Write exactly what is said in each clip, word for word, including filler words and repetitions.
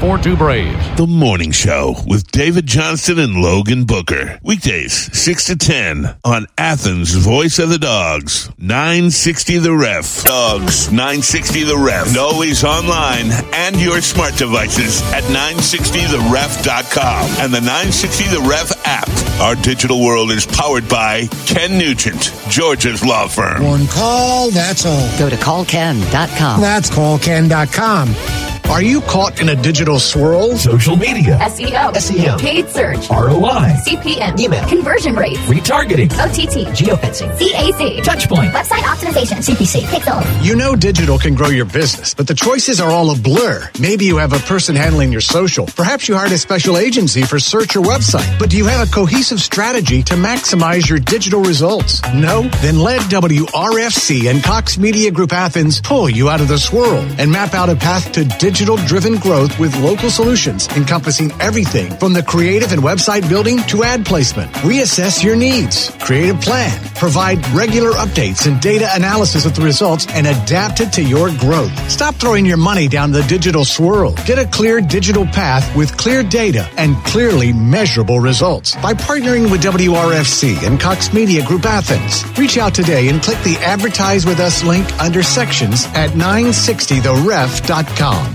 four two Braves. The Morning Show with David Johnston and Logan Booker. Weekdays, six to ten on Athens' Voice of the Dogs. nine sixty The Ref. Dogs, nine sixty The Ref. And always online and your smart devices at nine sixty the ref dot com and the nine sixty The Ref app. Our digital world is powered by Ken Nugent, Georgia's law firm. One call, that's all. Go to call ken dot com. That's call ken dot com. Are you caught in a digital swirl? Social media. S E O. S E M. Paid search. R O I. C P M. Email. Conversion rates. Retargeting. O T T. Geofencing. C A C. Touchpoint. Website optimization. C P C. Pixel. You know digital can grow your business, but the choices are all a blur. Maybe you have a person handling your social. Perhaps you hired a special agency for search or website. But do you have a cohesive strategy to maximize your digital results? No? Then let W R F C and Cox Media Group Athens pull you out of the swirl and map out a path to digital-driven growth with local solutions encompassing everything from the creative and website building to ad placement. Reassess your needs, create a plan, provide regular updates and data analysis of the results, and adapt it to your growth. Stop throwing your money down the digital swirl. Get a clear digital path with clear data and clearly measurable results by partnering with W R F C and Cox Media Group Athens. Reach out today and click the Advertise with Us link under sections at nine sixty the ref dot com.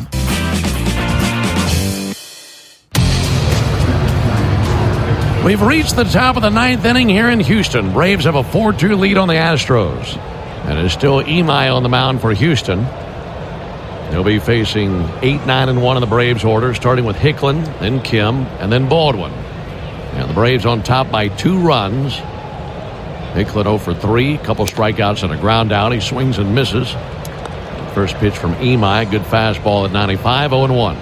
We've reached the top of the ninth inning here in Houston. Braves have a four two lead on the Astros. And it's still Imai on the mound for Houston. They'll be facing eight, nine, and one in the Braves order, starting with Hicklin, then Kim, and then Baldwin. And the Braves on top by two runs. Hicklin oh for three, a couple strikeouts and a ground out. He swings and misses. First pitch from Imai, good fastball at ninety-five, oh and one.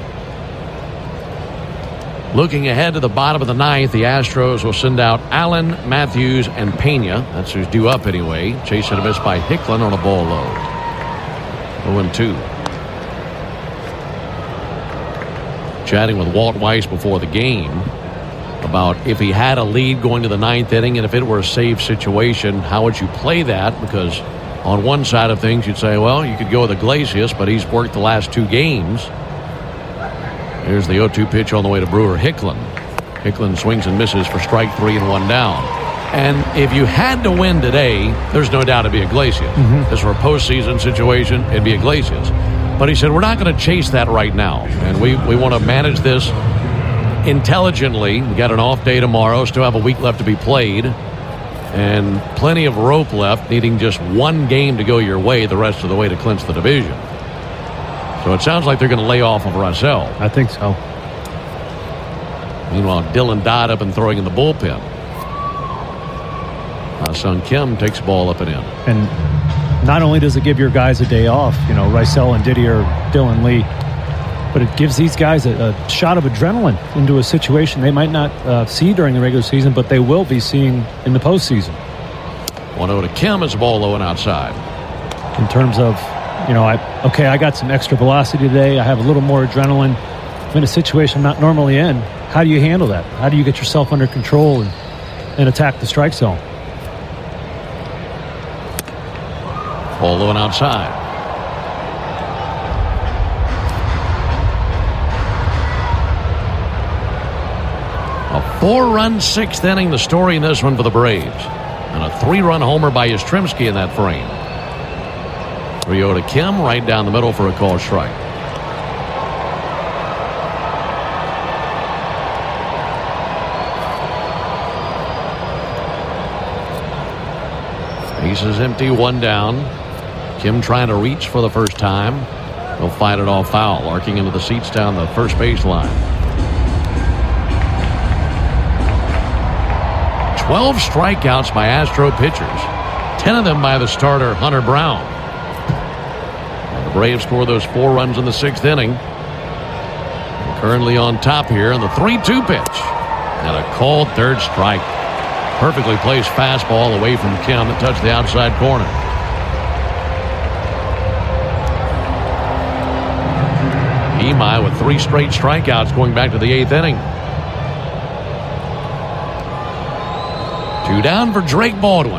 Looking ahead to the bottom of the ninth, the Astros will send out Allen, Matthews, and Pena. That's who's due up anyway. Chasing a miss by Hicklin on a ball low. oh and two. Chatting with Walt Weiss before the game about if he had a lead going to the ninth inning and if it were a safe situation, how would you play that? Because on one side of things, you'd say, well, you could go with Iglesias, but he's worked the last two games. Here's the oh two pitch on the way to Brewer. Hicklin. Hicklin swings and misses for strike three and one down. And if you had to win today, there's no doubt it'd be Iglesias. Mm-hmm. This were a postseason situation, it'd be Iglesias. But he said, we're not going to chase that right now. And we, we want to manage this intelligently. We got an off day tomorrow, still have a week left to be played. And plenty of rope left, needing just one game to go your way the rest of the way to clinch the division. So it sounds like they're going to lay off of Russell. I think so. Meanwhile, Dylan Dodd up and throwing in the bullpen. Ha-Seong Kim takes the ball up and in. And not only does it give your guys a day off, you know, Rysel and Didier, Dylan Lee, but it gives these guys a, a shot of adrenaline into a situation they might not uh, see during the regular season, but they will be seeing in the postseason. one oh to Kim as the ball low and outside. In terms of, you know, I okay, I got some extra velocity today. I have a little more adrenaline. I'm in a situation I'm not normally in. How do you handle that? How do you get yourself under control and, and attack the strike zone? Ball low and outside. A four-run sixth inning, the story in this one for the Braves. And a three-run homer by Yastrzemski in that frame. three oh to Kim, right down the middle for a call strike. Bases empty, one down. Kim trying to reach for the first time. He'll fight it off foul, arcing into the seats down the first baseline. twelve strikeouts by Astro pitchers. ten of them by the starter, Hunter Brown. And the Braves score those four runs in the sixth inning. And currently on top here in the three two pitch. And a called third strike. Perfectly placed fastball away from Kim that touched the outside corner. Imai with three straight strikeouts going back to the eighth inning. Two down for Drake Baldwin.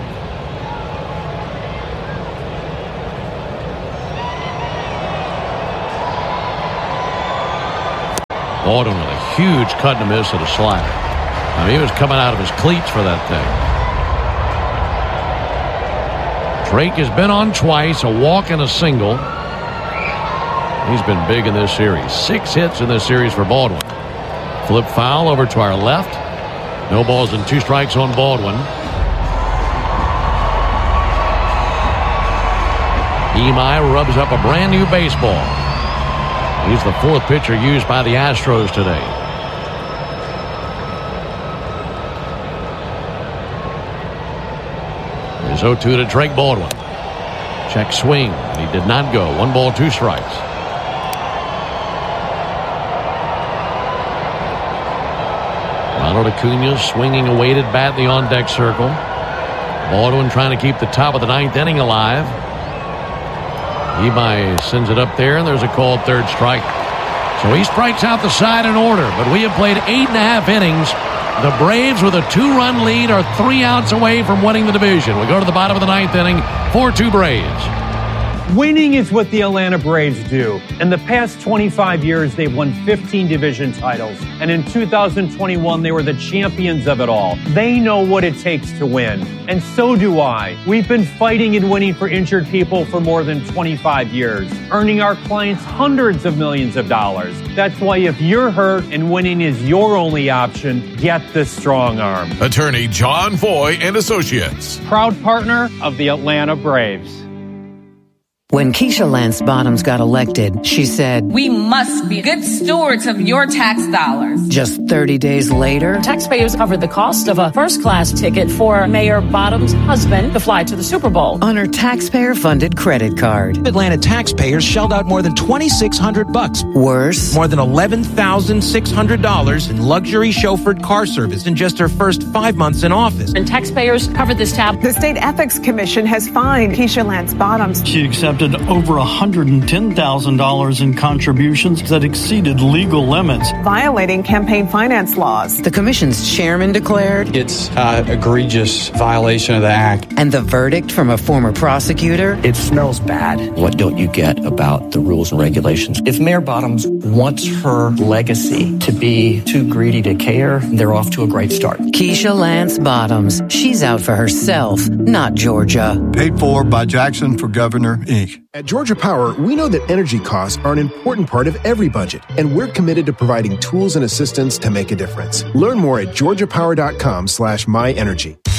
Baldwin with a huge cut and a miss at a slap. I mean, he was coming out of his cleats for that thing. Drake has been on twice, a walk and a single. He's been big in this series. Six hits in this series for Baldwin. Flip foul over to our left. No balls and two strikes on Baldwin. Imai rubs up a brand new baseball. He's the fourth pitcher used by the Astros today. There's oh two to Drake Baldwin. Check swing. He did not go. One ball, two strikes. Ronald Acuna swinging a weighted bat in the on-deck circle. Baldwin trying to keep the top of the ninth inning alive. Imai sends it up there, and there's a called third strike. So he strikes out the side in order, but we have played eight and a half innings. The Braves, with a two-run lead, are three outs away from winning the division. We go to the bottom of the ninth inning, four two Braves. Winning is what the Atlanta Braves do. In the past twenty-five years, they've won fifteen division titles. And in two thousand twenty-one, they were the champions of it all. They know what it takes to win. And so do I. We've been fighting and winning for injured people for more than twenty-five years, earning our clients hundreds of millions of dollars. That's why if you're hurt and winning is your only option, get the Strong Arm. Attorney John Foy and Associates. Proud partner of the Atlanta Braves. When Keisha Lance Bottoms got elected, she said, "We must be good stewards of your tax dollars." Just thirty days later, taxpayers covered the cost of a first-class ticket for Mayor Bottoms' husband to fly to the Super Bowl on her taxpayer-funded credit card. Atlanta taxpayers shelled out more than twenty-six hundred bucks. Worse, more than eleven thousand six hundred dollars in luxury chauffeured car service in just her first five months in office. And taxpayers covered this tab. The State Ethics Commission has fined Keisha Lance Bottoms. She accepted over one hundred ten thousand dollars in contributions that exceeded legal limits, violating campaign finance laws. The commission's chairman declared it's an egregious violation of the act. And the verdict from a former prosecutor? It smells bad. What don't you get about the rules and regulations? If Mayor Bottoms wants her legacy to be too greedy to care, they're off to a great start. Keisha Lance Bottoms. She's out for herself, not Georgia. Paid for by Jackson for Governor, Incorporated. At Georgia Power, we know that energy costs are an important part of every budget, and we're committed to providing tools and assistance to make a difference. Learn more at georgia power dot com slash my energy.